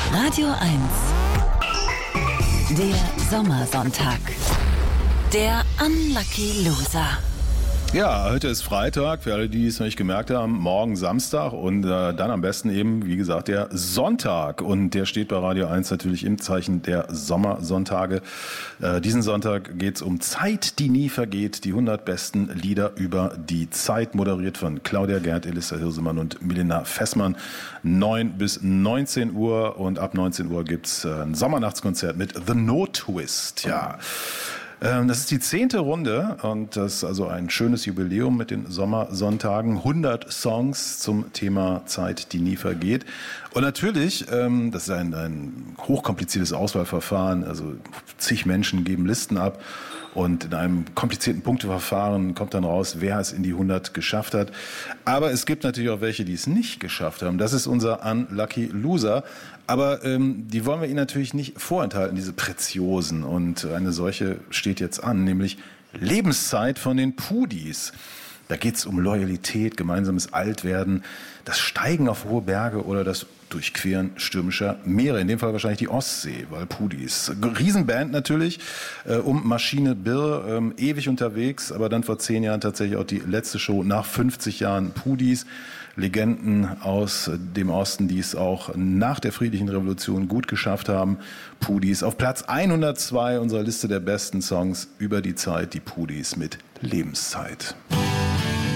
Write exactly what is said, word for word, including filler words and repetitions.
Radio eins. Der Sommersonntag. Der Unlucky Loser. Ja, heute ist Freitag, für alle, die es noch nicht gemerkt haben, morgen Samstag und äh, dann am besten eben, wie gesagt, der Sonntag. Und der steht bei Radio eins natürlich im Zeichen der Sommersonntage. Äh, diesen Sonntag geht's um Zeit, die nie vergeht, die hundert besten Lieder über die Zeit, moderiert von Claudia Gerd, Elissa Hirsemann und Milena Fessmann. neun bis neunzehn Uhr und ab neunzehn Uhr gibt's äh, ein Sommernachtskonzert mit The No Twist, ja. Das ist die zehnte Runde und das ist also ein schönes Jubiläum mit den Sommersonntagen. hundert Songs zum Thema Zeit, die nie vergeht. Und natürlich, das ist ein, ein hochkompliziertes Auswahlverfahren, also zig Menschen geben Listen ab. Und in einem komplizierten Punkteverfahren kommt dann raus, wer es in die hundert geschafft hat. Aber es gibt natürlich auch welche, die es nicht geschafft haben. Das ist unser Unlucky Loser. Aber ähm, die wollen wir Ihnen natürlich nicht vorenthalten, diese Preziosen. Und eine solche steht jetzt an, nämlich Lebenszeit von den Pudis. Da geht's um Loyalität, gemeinsames Altwerden, das Steigen auf hohe Berge oder das Durchqueren stürmischer Meere. In dem Fall wahrscheinlich die Ostsee, weil Pudis. Riesenband natürlich, äh, um Maschine Birr, ähm, ewig unterwegs, aber dann vor zehn Jahren tatsächlich auch die letzte Show nach fünfzig Jahren Pudis. Legenden aus dem Osten, die es auch nach der friedlichen Revolution gut geschafft haben. Pudis auf Platz hundertzwei unserer Liste der besten Songs über die Zeit, die Pudis mit Lebenszeit.